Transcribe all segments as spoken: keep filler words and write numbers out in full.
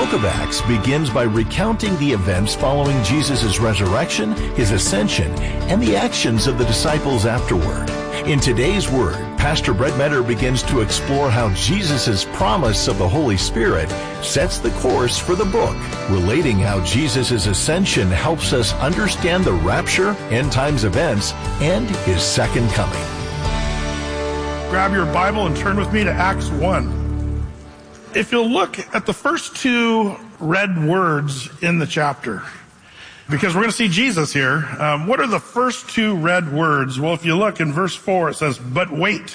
book of Acts begins by recounting the events following Jesus' resurrection, his ascension, and the actions of the disciples afterward. In today's Word, Pastor Brett Metter begins to explore how Jesus' promise of the Holy Spirit sets the course for the book, relating how Jesus' ascension helps us understand the rapture, end times events, and his second coming. Grab your Bible and turn with me to Acts one. If you'll look at the first two red words in the chapter, because we're going to see Jesus here, um, what are the first two red words? Well, if you look in verse four, it says, but wait.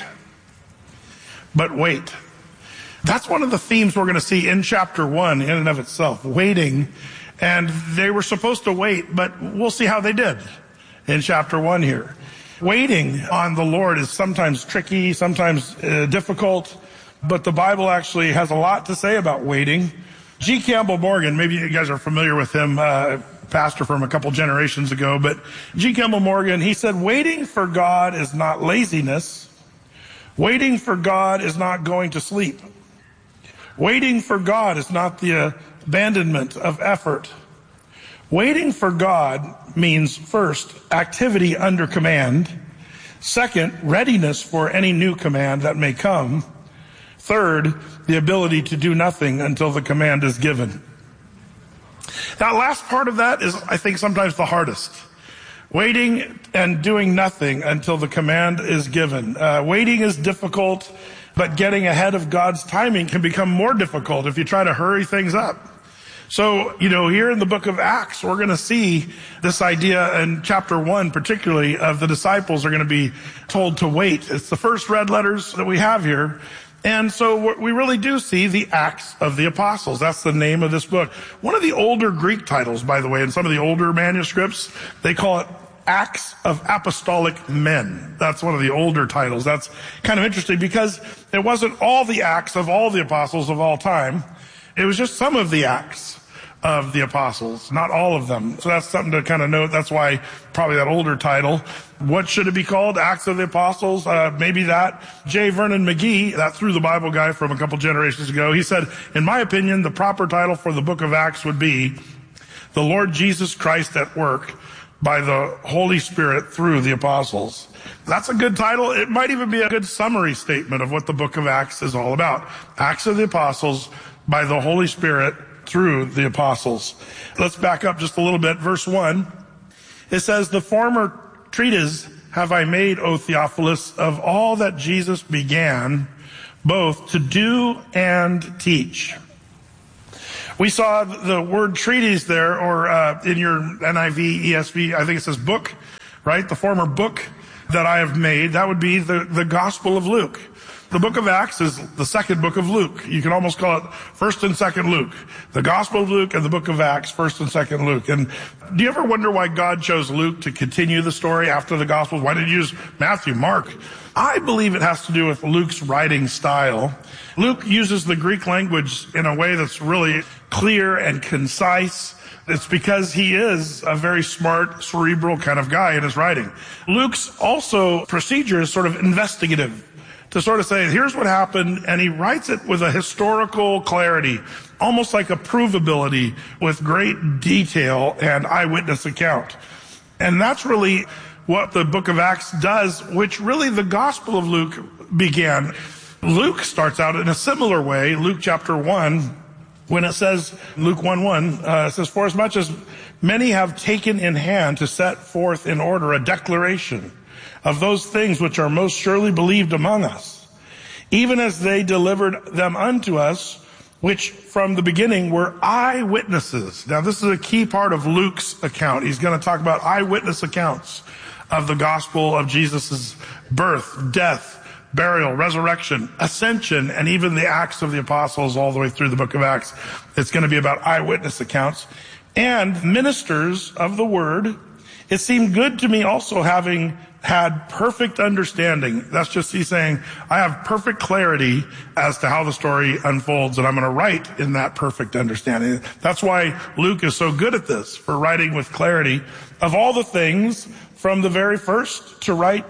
But wait. That's one of the themes we're going to see in chapter one in and of itself, waiting. And they were supposed to wait, but we'll see how they did in chapter one here. Waiting on the Lord is sometimes tricky, sometimes uh, difficult. But the Bible actually has a lot to say about waiting. G. Campbell Morgan, maybe you guys are familiar with him, uh, pastor from a couple generations ago, but G. Campbell Morgan, he said, waiting for God is not laziness. Waiting for God is not going to sleep. Waiting for God is not the abandonment of effort. Waiting for God means, first, activity under command. Second, readiness for any new command that may come. Third, the ability to do nothing until the command is given. That last part of that is, I think, sometimes the hardest. Waiting and doing nothing until the command is given. Uh, waiting is difficult, but getting ahead of God's timing can become more difficult if you try to hurry things up. So, you know, here in the book of Acts, we're going to see this idea in chapter one, particularly, of the disciples are going to be told to wait. It's the first red letters that we have here. And so we really do see the Acts of the Apostles. That's the name of this book. One of the older Greek titles, by the way, in some of the older manuscripts, they call it Acts of Apostolic Men. That's one of the older titles. That's kind of interesting because it wasn't all the Acts of all the apostles of all time. It was just some of the Acts of the apostles, not all of them. So that's something to kind of note. That's why probably that older title. What should it be called? Acts of the Apostles? Uh, maybe that. J. Vernon McGee, that Through the Bible guy from a couple generations ago, he said, in my opinion, the proper title for the book of Acts would be The Lord Jesus Christ at Work by the Holy Spirit through the Apostles. That's a good title. It might even be a good summary statement of what the book of Acts is all about. Acts of the Apostles by the Holy Spirit through the apostles. Let's back up just a little bit. Verse one, it says, the former treatise have I made, O Theophilus, of all that Jesus began, both to do and teach. We saw the word treatise there, or uh, in your N I V, E S V, I think it says book, right? The former book that I have made, that would be the, the Gospel of Luke. The book of Acts is the second book of Luke. You can almost call it first and second Luke. The Gospel of Luke and the book of Acts, first and second Luke. And do you ever wonder why God chose Luke to continue the story after the Gospels? Why did he use Matthew, Mark? I believe it has to do with Luke's writing style. Luke uses the Greek language in a way that's really clear and concise. It's because he is a very smart, cerebral kind of guy in his writing. Luke's also procedure is sort of investigative, to sort of say, here's what happened, and he writes it with a historical clarity, almost like a provability with great detail and eyewitness account. And that's really what the book of Acts does, which really the Gospel of Luke began. Luke starts out in a similar way, Luke chapter one, when it says, Luke one one, uh, it says, for as much as many have taken in hand to set forth in order a declaration of those things which are most surely believed among us, even as they delivered them unto us, which from the beginning were eyewitnesses. Now, this is a key part of Luke's account. He's going to talk about eyewitness accounts of the gospel of Jesus' birth, death, burial, resurrection, ascension, and even the Acts of the Apostles all the way through the book of Acts. It's going to be about eyewitness accounts. And ministers of the word, it seemed good to me also having had perfect understanding. That's just he's saying, I have perfect clarity as to how the story unfolds, and I'm going to write in that perfect understanding. That's why Luke is so good at this, for writing with clarity of all the things from the very first to write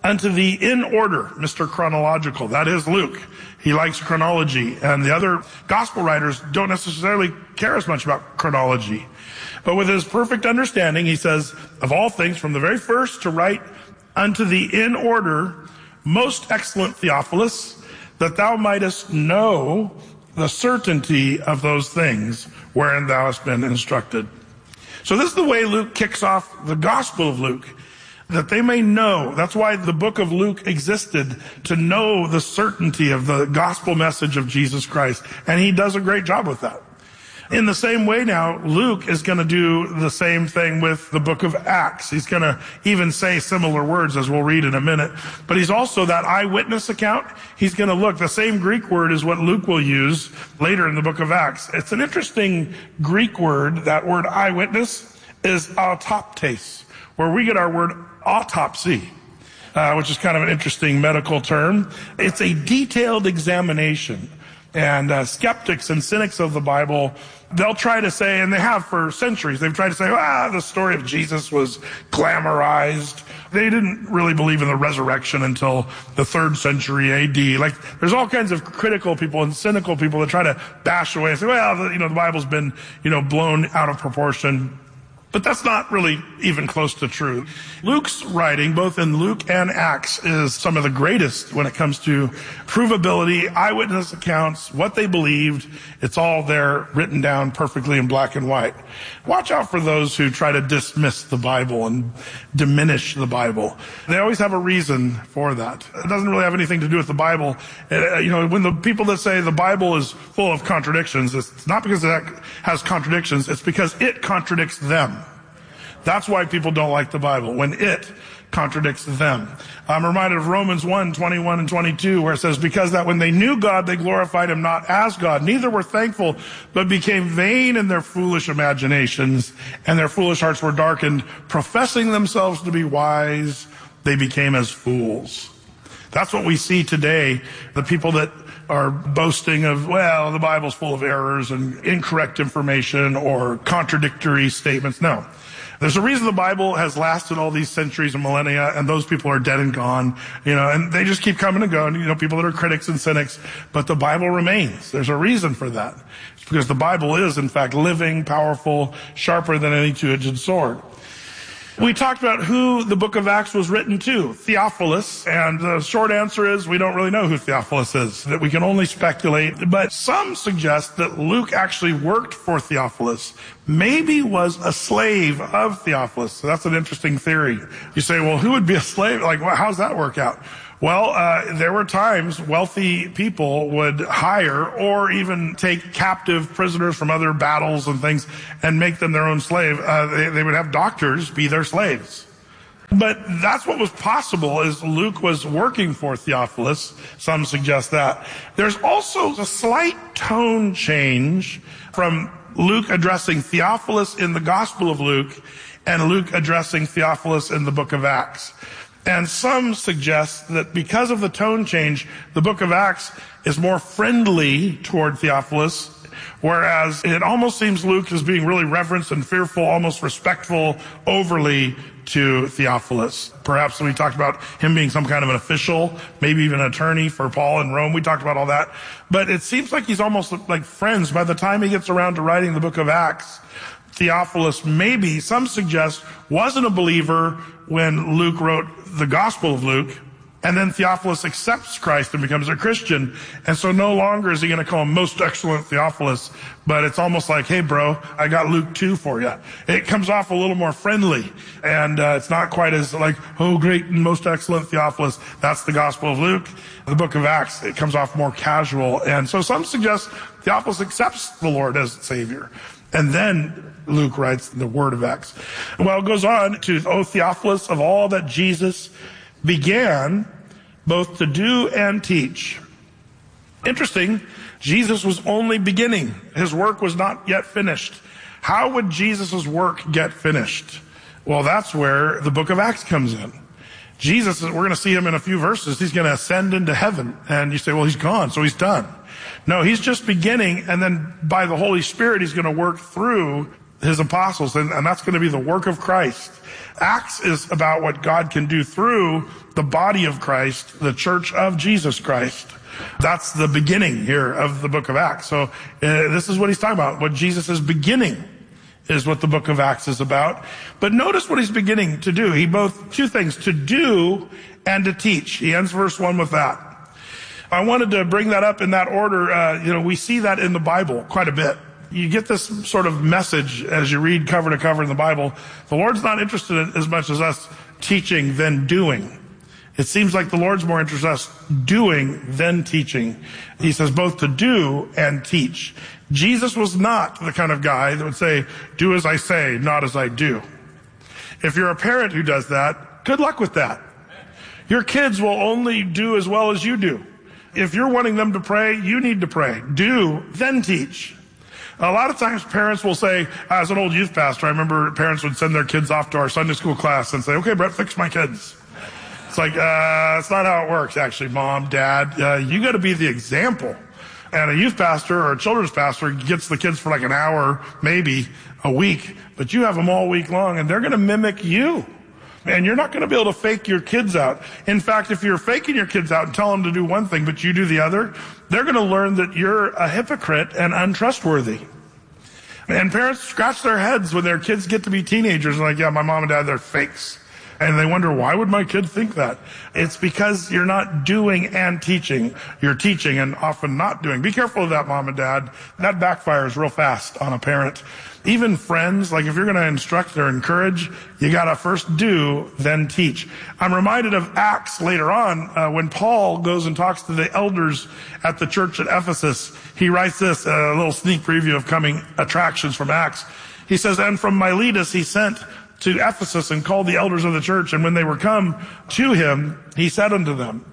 unto the in order, Mister Chronological. That is Luke. He likes chronology, and the other gospel writers don't necessarily care as much about chronology. But with his perfect understanding, he says, of all things, from the very first to write unto the in order, most excellent Theophilus, that thou mightest know the certainty of those things wherein thou hast been instructed. So this is the way Luke kicks off the Gospel of Luke, that they may know. That's why the book of Luke existed, to know the certainty of the gospel message of Jesus Christ. And he does a great job with that. In the same way now, Luke is going to do the same thing with the book of Acts. He's going to even say similar words, as we'll read in a minute. But he's also that eyewitness account. He's going to look, the same Greek word is what Luke will use later in the book of Acts. It's an interesting Greek word. That word eyewitness is autoptes, where we get our word autopsy, uh, which is kind of an interesting medical term. It's a detailed examination. And uh, skeptics and cynics of the Bible, they'll try to say, and they have for centuries, they've tried to say, ah, the story of Jesus was glamorized. They didn't really believe in the resurrection until the third century A D. Like, there's all kinds of critical people and cynical people that try to bash away and say, well, the, you know, the Bible's been, you know, blown out of proportion. But that's not really even close to true. Luke's writing, both in Luke and Acts, is some of the greatest when it comes to provability, eyewitness accounts, what they believed. It's all there written down perfectly in black and white. Watch out for those who try to dismiss the Bible and diminish the Bible. They always have a reason for that. It doesn't really have anything to do with the Bible. Uh, you know, when the people that say the Bible is full of contradictions, it's not because it has contradictions, it's because it contradicts them. That's why people don't like the Bible, when it contradicts them. I'm reminded of Romans one, twenty-one and twenty-two, where it says, because that when they knew God, they glorified him not as God, neither were thankful, but became vain in their foolish imaginations, and their foolish hearts were darkened. Professing themselves to be wise, they became as fools. That's what we see today, the people that are boasting of, well, the Bible's full of errors and incorrect information or contradictory statements. No. There's a reason the Bible has lasted all these centuries and millennia, and those people are dead and gone, you know, and they just keep coming and going, you know, people that are critics and cynics, but the Bible remains. There's a reason for that. It's because the Bible is, in fact, living, powerful, sharper than any two-edged sword. We talked about who the book of Acts was written to, Theophilus, and the short answer is we don't really know who Theophilus is, that we can only speculate, but some suggest that Luke actually worked for Theophilus, maybe was a slave of Theophilus. So that's an interesting theory. You say, well, who would be a slave? Like, well, how's that work out? Well, uh, there were times wealthy people would hire or even take captive prisoners from other battles and things and make them their own slave. Uh, they, they would have doctors be their slaves. But that's what was possible, is Luke was working for Theophilus. Some suggest that. There's also a slight tone change from Luke addressing Theophilus in the Gospel of Luke and Luke addressing Theophilus in the book of Acts. And some suggest that because of the tone change, the book of Acts is more friendly toward Theophilus, whereas it almost seems Luke is being really reverenced and fearful, almost respectful, overly to Theophilus. Perhaps we talked about him being some kind of an official, maybe even an attorney for Paul in Rome. We talked about all that. But it seems like he's almost like friends. By the time he gets around to writing the book of Acts, Theophilus, maybe, some suggest, wasn't a believer when Luke wrote the Gospel of Luke, and then Theophilus accepts Christ and becomes a Christian, and so no longer is he going to call him most excellent Theophilus, but it's almost like, hey bro, I got Luke two for you. It comes off a little more friendly, and uh, it's not quite as like, oh great and most excellent Theophilus. That's the Gospel of Luke. The book of Acts, it comes off more casual, and so some suggest Theophilus accepts the Lord as Savior. And then Luke writes the word of Acts. Well, it goes on to, O Theophilus, of all that Jesus began both to do and teach. Interesting, Jesus was only beginning. His work was not yet finished. How would Jesus' work get finished? Well, that's where the book of Acts comes in. Jesus, we're going to see him in a few verses, he's going to ascend into heaven. And you say, well, he's gone, so he's done. No, he's just beginning, and then by the Holy Spirit, he's going to work through his apostles, and, and that's going to be the work of Christ. Acts is about what God can do through the body of Christ, the church of Jesus Christ. That's the beginning here of the book of Acts. So uh, this is what he's talking about. What Jesus is beginning is what the book of Acts is about. But notice what he's beginning to do. He both, two things, to do and to teach. He ends verse one with that. I wanted to bring that up in that order. Uh, you know, we see that in the Bible quite a bit. You get this sort of message as you read cover to cover in the Bible. The Lord's not interested in as much as us teaching than doing. It seems like the Lord's more interested in us doing than teaching. He says both to do and teach. Jesus was not the kind of guy that would say, do as I say, not as I do. If you're a parent who does that, good luck with that. Your kids will only do as well as you do. If you're wanting them to pray, you need to pray. Do, then teach. A lot of times parents will say, as an old youth pastor, I remember parents would send their kids off to our Sunday school class and say, okay, Brett, fix my kids. It's like, uh, that's not how it works, actually, mom, dad. Uh, you got to be the example. And a youth pastor or a children's pastor gets the kids for like an hour, maybe a week, but you have them all week long, and they're going to mimic you. And you're not going to be able to fake your kids out. In fact, if you're faking your kids out and tell them to do one thing, but you do the other, they're going to learn that you're a hypocrite and untrustworthy. And parents scratch their heads when their kids get to be teenagers and like, yeah, my mom and dad, they're fakes. And they wonder, why would my kid think that? It's because you're not doing and teaching. You're teaching and often not doing. Be careful of that, mom and dad. That backfires real fast on a parent. Even friends, like if you're going to instruct or encourage, you got to first do, then teach. I'm reminded of Acts later on uh, when Paul goes and talks to the elders at the church at Ephesus. He writes this, a little sneak preview of coming attractions from Acts. He says, and from Miletus he sent to Ephesus and called the elders of the church. And when they were come to him, he said unto them,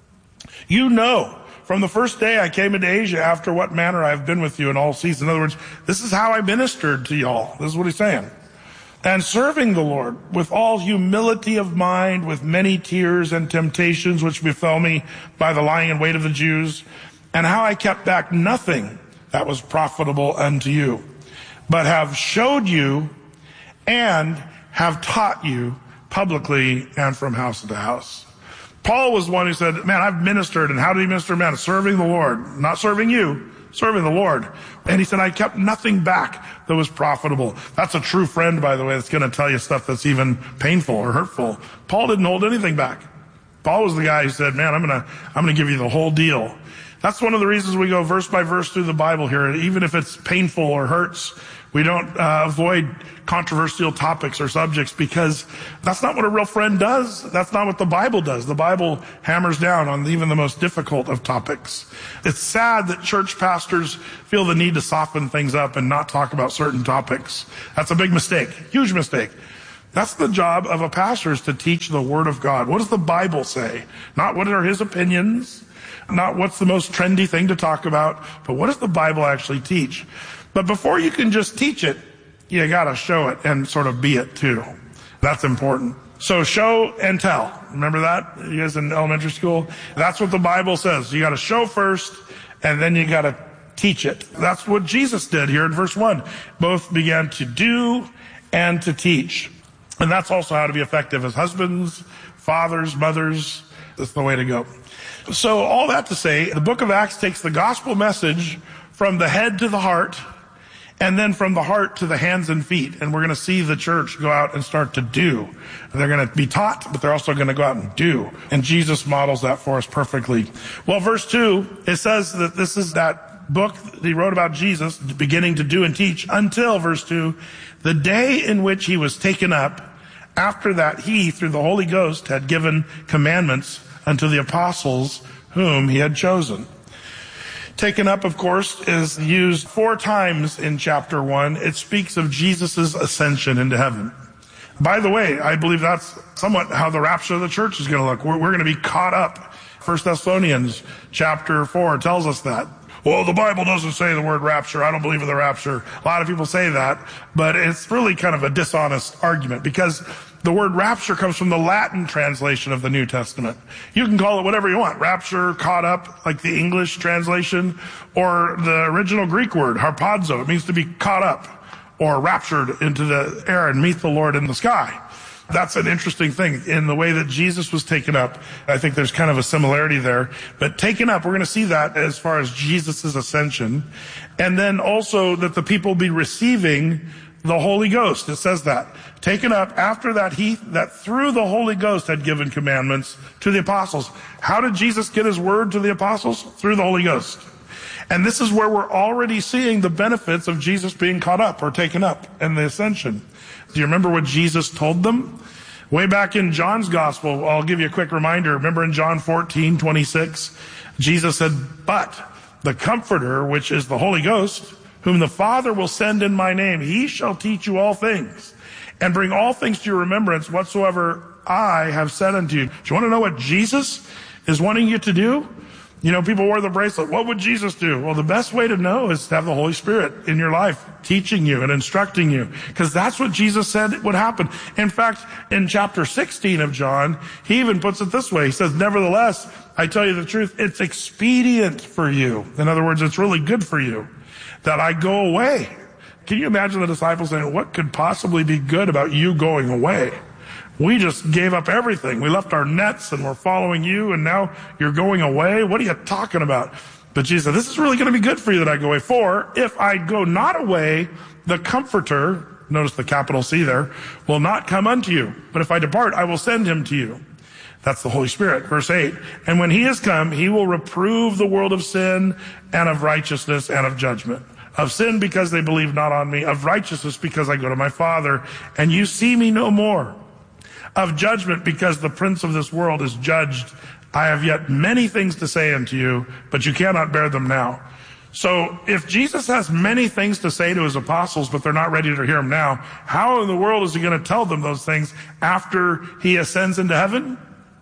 you know, from the first day I came into Asia, after what manner I have been with you in all seasons. In other words, this is how I ministered to y'all. This is what he's saying. And serving the Lord with all humility of mind, with many tears and temptations which befell me by the lying in wait of the Jews, and how I kept back nothing that was profitable unto you, but have showed you and have taught you publicly and from house to house. Paul was the one who said, man, I've ministered. And how did he minister? Man, serving the Lord. Not serving you, serving the Lord. And he said, I kept nothing back that was profitable. That's a true friend, by the way, that's going to tell you stuff that's even painful or hurtful. Paul didn't hold anything back. Paul was the guy who said, man, I'm going to, I'm going to give you the whole deal. That's one of the reasons we go verse by verse through the Bible here. Even if it's painful or hurts, we don't uh, avoid controversial topics or subjects, because that's not what a real friend does. That's not what the Bible does. The Bible hammers down on even the most difficult of topics. It's sad that church pastors feel the need to soften things up and not talk about certain topics. That's a big mistake, huge mistake. That's the job of a pastor, is to teach the Word of God. What does the Bible say? Not what are his opinions, not what's the most trendy thing to talk about, but what does the Bible actually teach? But before you can just teach it, you gotta show it and sort of be it too. That's important. So show and tell. Remember that? You guys in elementary school? That's what the Bible says. You gotta show first, and then you gotta teach it. That's what Jesus did here in verse one. Both began to do and to teach. And that's also how to be effective as husbands, fathers, mothers. That's the way to go. So all that to say, the book of Acts takes the gospel message from the head to the heart, and then from the heart to the hands and feet. And we're going to see the church go out and start to do. They're going to be taught, but they're also going to go out and do. And Jesus models that for us perfectly. Well, verse two, it says that this is that book that he wrote about Jesus, beginning to do and teach, until, verse two, the day in which he was taken up. After that, he, through the Holy Ghost, had given commandments unto the apostles whom he had chosen. Taken up, of course, is used four times in chapter one. It speaks of Jesus' ascension into heaven. By the way, I believe that's somewhat how the rapture of the church is going to look. We're, we're going to be caught up. First Thessalonians chapter four tells us that. Well, the Bible doesn't say the word rapture. I don't believe in the rapture. A lot of people say that, but it's really kind of a dishonest argument, because the word rapture comes from the Latin translation of the New Testament. You can call it whatever you want. Rapture, caught up, like the English translation, or the original Greek word, harpazo. It means to be caught up or raptured into the air and meet the Lord in the sky. That's an interesting thing in the way that Jesus was taken up. I think there's kind of a similarity there. But taken up, we're going to see that as far as Jesus' ascension. And then also that the people be receiving the Holy Ghost. It says that. Taken up, after that he, that through the Holy Ghost had given commandments to the apostles. How did Jesus get his word to the apostles? Through the Holy Ghost. And this is where we're already seeing the benefits of Jesus being caught up or taken up and the ascension. Do you remember what Jesus told them? Way back in John's gospel, I'll give you a quick reminder. Remember in John fourteen twenty-six, Jesus said, "But the Comforter, which is the Holy Ghost, whom the Father will send in my name, he shall teach you all things, and bring all things to your remembrance whatsoever I have said unto you." Do you want to know what Jesus is wanting you to do? You know, people wear the bracelet. What would Jesus do? Well, the best way to know is to have the Holy Spirit in your life, teaching you and instructing you, because that's what Jesus said would happen. In fact, in chapter sixteen of John, he even puts it this way. He says, "Nevertheless, I tell you the truth, it's expedient for you." In other words, it's really good for you that I go away. Can you imagine the disciples saying, "What could possibly be good about you going away? We just gave up everything. We left our nets and we're following you, and now you're going away? What are you talking about?" But Jesus said, "This is really going to be good for you that I go away. For if I go not away, the Comforter," notice the capital C there, "will not come unto you. But if I depart, I will send him to you." That's the Holy Spirit. Verse eight, "And when he has come, he will reprove the world of sin and of righteousness and of judgment. Of sin because they believe not on me. Of righteousness because I go to my Father, and you see me no more. Of judgment because the prince of this world is judged. I have yet many things to say unto you, but you cannot bear them now." So if Jesus has many things to say to his apostles, but they're not ready to hear him now, how in the world is he going to tell them those things after he ascends into heaven?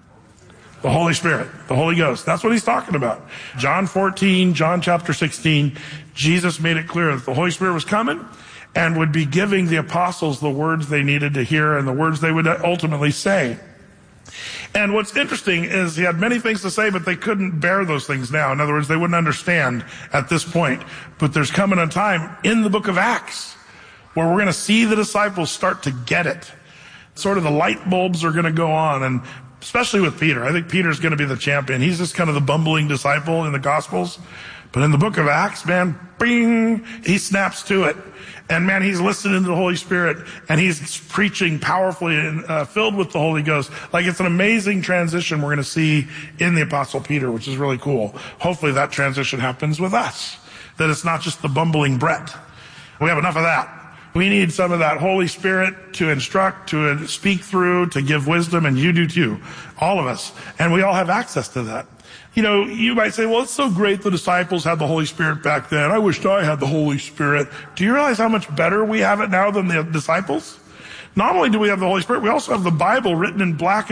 The Holy Spirit, the Holy Ghost. That's what he's talking about. John fourteen, John chapter sixteen, Jesus made it clear that the Holy Spirit was coming and would be giving the apostles the words they needed to hear and the words they would ultimately say. And what's interesting is he had many things to say, but they couldn't bear those things now. In other words, they wouldn't understand at this point. But there's coming a time in the book of Acts where we're going to see the disciples start to get it. Sort of the light bulbs are going to go on, and especially with Peter. I think Peter's going to be the champion. He's just kind of the bumbling disciple in the Gospels. But in the book of Acts, man, bing, he snaps to it. And man, he's listening to the Holy Spirit, and he's preaching powerfully and uh, filled with the Holy Ghost. Like, it's an amazing transition we're going to see in the Apostle Peter, which is really cool. Hopefully that transition happens with us, that it's not just the bumbling Brett. We have enough of that. We need some of that Holy Spirit to instruct, to speak through, to give wisdom, and you do too. All of us. And we all have access to that. You know, you might say, well, it's so great the disciples had the Holy Spirit back then. I wished I had the Holy Spirit. Do you realize how much better we have it now than the disciples? Not only do we have the Holy Spirit, we also have the Bible written in black and